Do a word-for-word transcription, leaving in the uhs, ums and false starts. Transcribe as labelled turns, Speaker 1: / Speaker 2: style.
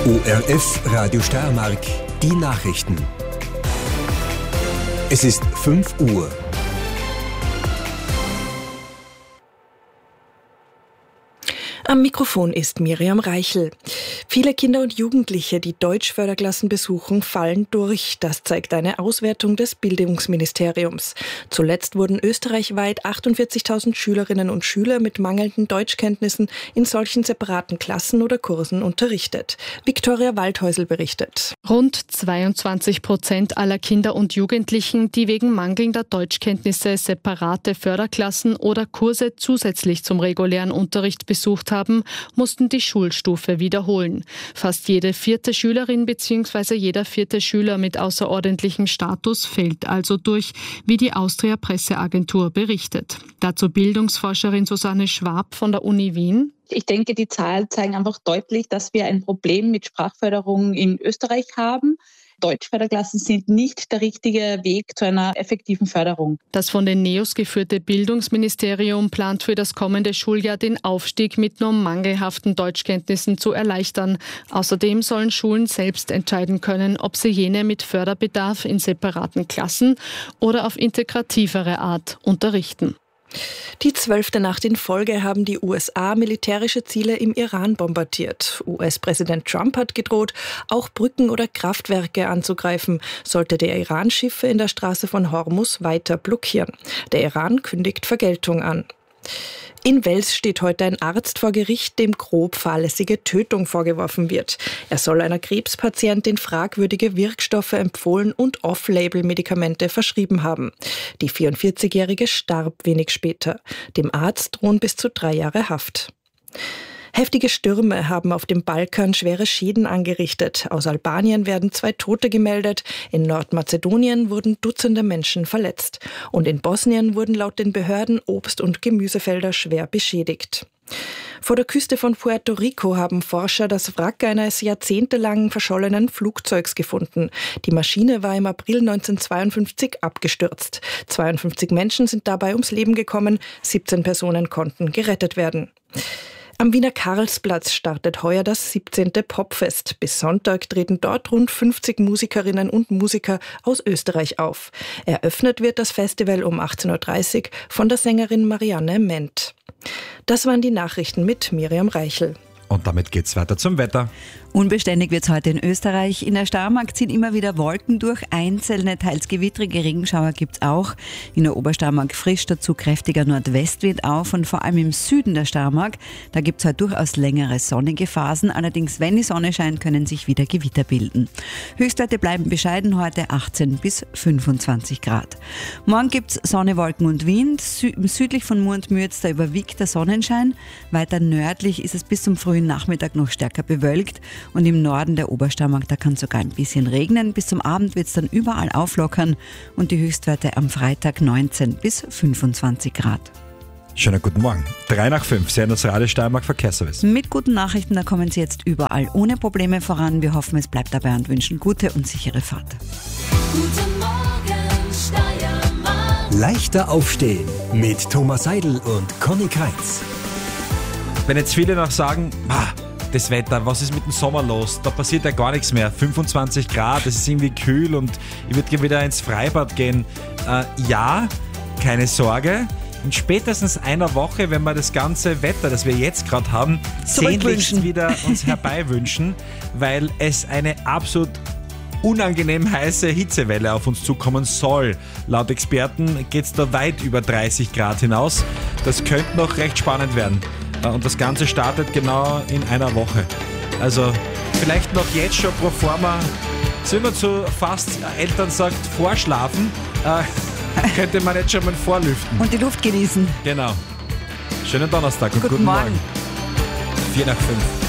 Speaker 1: O R F Radio Steiermark, die Nachrichten. Es ist fünf Uhr.
Speaker 2: Am Mikrofon ist Miriam Reichel. Viele Kinder und Jugendliche, die Deutschförderklassen besuchen, fallen durch. Das zeigt eine Auswertung des Bildungsministeriums. Zuletzt wurden österreichweit achtundvierzigtausend Schülerinnen und Schüler mit mangelnden Deutschkenntnissen in solchen separaten Klassen oder Kursen unterrichtet. Viktoria Waldhäusl berichtet.
Speaker 3: Rund zweiundzwanzig Prozent aller Kinder und Jugendlichen, die wegen mangelnder Deutschkenntnisse separate Förderklassen oder Kurse zusätzlich zum regulären Unterricht besucht haben, mussten die Schulstufe wiederholen. Fast jede vierte Schülerin bzw. jeder vierte Schüler mit außerordentlichem Status fällt also durch, wie die Austria Presseagentur berichtet. Dazu Bildungsforscherin Susanne Schwab von der Uni Wien.
Speaker 4: Ich denke, die Zahlen zeigen einfach deutlich, dass wir ein Problem mit Sprachförderung in Österreich haben. Deutschförderklassen sind nicht der richtige Weg zu einer effektiven Förderung.
Speaker 3: Das von den NEOS geführte Bildungsministerium plant für das kommende Schuljahr den Aufstieg mit nur mangelhaften Deutschkenntnissen zu erleichtern. Außerdem sollen Schulen selbst entscheiden können, ob sie jene mit Förderbedarf in separaten Klassen oder auf integrativere Art unterrichten.
Speaker 2: Die zwölfte Nacht in Folge haben die U S A militärische Ziele im Iran bombardiert. U S-Präsident Trump hat gedroht, auch Brücken oder Kraftwerke anzugreifen, sollte der Iran Schiffe in der Straße von Hormuz weiter blockieren. Der Iran kündigt Vergeltung an. In Wels steht heute ein Arzt vor Gericht, dem grob fahrlässige Tötung vorgeworfen wird. Er soll einer Krebspatientin fragwürdige Wirkstoffe empfohlen und Off-Label-Medikamente verschrieben haben. Die vierundvierzigjährige starb wenig später. Dem Arzt drohen bis zu drei Jahre Haft. Heftige Stürme haben auf dem Balkan schwere Schäden angerichtet. Aus Albanien werden zwei Tote gemeldet. In Nordmazedonien wurden Dutzende Menschen verletzt. Und in Bosnien wurden laut den Behörden Obst- und Gemüsefelder schwer beschädigt. Vor der Küste von Puerto Rico haben Forscher das Wrack eines jahrzehntelang verschollenen Flugzeugs gefunden. Die Maschine war im April neunzehnhundertzweiundfünfzig abgestürzt. zweiundfünfzig Menschen sind dabei ums Leben gekommen, siebzehn Personen konnten gerettet werden. Am Wiener Karlsplatz startet heuer das siebzehnte Popfest. Bis Sonntag treten dort rund fünfzig Musikerinnen und Musiker aus Österreich auf. Eröffnet wird das Festival um achtzehn Uhr dreißig von der Sängerin Marianne Ment. Das waren die Nachrichten mit Miriam Reichel.
Speaker 5: Und damit geht's weiter zum Wetter.
Speaker 6: Unbeständig wird's heute in Österreich. In der Steiermark ziehen immer wieder Wolken durch. Einzelne, teils gewittrige Regenschauer gibt's auch. In der Obersteiermark frisch, dazu kräftiger Nordwestwind auf. Und vor allem im Süden der Steiermark, da gibt's heute durchaus längere sonnige Phasen. Allerdings, wenn die Sonne scheint, können sich wieder Gewitter bilden. Höchstwerte bleiben bescheiden, heute achtzehn bis fünfundzwanzig Grad. Morgen gibt's Sonne, Wolken und Wind. Sü- südlich von Mur und Mürz, da überwiegt der Sonnenschein. Weiter nördlich ist es bis zum frühen Nachmittag noch stärker bewölkt. Und im Norden der Obersteiermark, da kann es sogar ein bisschen regnen. Bis zum Abend wird es dann überall auflockern und die Höchstwerte am Freitag neunzehn bis fünfundzwanzig Grad.
Speaker 5: Schönen guten Morgen. Drei nach fünf, Sie hören das Radio Steiermark Verkehrsservice.
Speaker 6: Mit guten Nachrichten, da kommen Sie jetzt überall ohne Probleme voran. Wir hoffen, es bleibt dabei und wünschen gute und sichere Fahrt.
Speaker 7: Guten Morgen, Steiermark.
Speaker 1: Leichter aufstehen mit Thomas Seidel und Conny Kreitz.
Speaker 5: Wenn jetzt viele noch sagen, ah, das Wetter, was ist mit dem Sommer los? Da passiert ja gar nichts mehr. fünfundzwanzig Grad, es ist irgendwie kühl und ich würde gerne wieder ins Freibad gehen. Äh, ja, keine Sorge. In spätestens einer Woche, wenn wir das ganze Wetter, das wir jetzt gerade haben, sehnlichst wieder uns herbeiwünschen, weil es eine absolut unangenehm heiße Hitzewelle auf uns zukommen soll. Laut Experten geht es da weit über dreißig Grad hinaus. Das könnte noch recht spannend werden. Und das Ganze startet genau in einer Woche. Also vielleicht noch jetzt schon pro forma, so wie man zu fast Eltern sagt, vorschlafen, äh, könnte man jetzt schon mal vorlüften.
Speaker 6: Und die Luft genießen.
Speaker 5: Genau. Schönen Donnerstag und guten,
Speaker 6: guten Morgen.
Speaker 5: Morgen. Vier nach fünf.